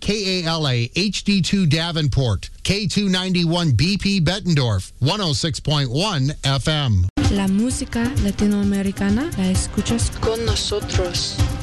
KALA HD2 Davenport, K291 BP Bettendorf, 106.1 FM. La música latinoamericana la escuchas con nosotros.